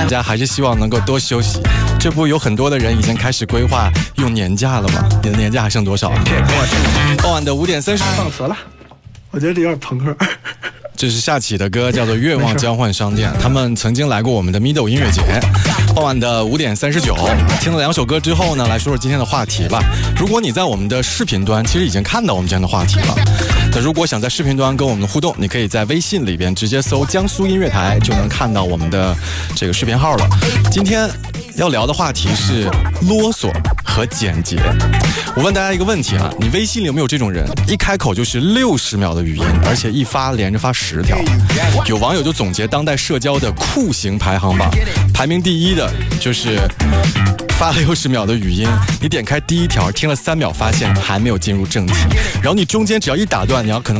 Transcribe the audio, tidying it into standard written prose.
家还是希望能够多休息。这不有很多的人已经开始规划用年假了吗？你的年假还剩多少啊？傍晚的5点30分放词了，我觉得这有点朋克。 这是夏启的歌，叫做《愿望交换商店》。他们曾经来过我们的 Middle 音乐节。傍晚的5点39，听了2首歌之后呢，来说说今天的话题吧。如果你在我们的视频端，其实已经看到我们今天的话题了。那如果想在视频端跟我们互动，你可以在微信里边直接搜江苏音乐台，就能看到我们的这个视频号了。今天要聊的话题是啰嗦和简洁。我问大家一个问题啊，你微信里有没有这种人，一开口就是60秒的语音，而且一发连着发10条？有网友就总结当代社交的酷刑排行榜，排名第一的就是发了60秒的语音，你点开第一条听了3秒，发现还没有进入正题，然后你中间只要一打断，你要可能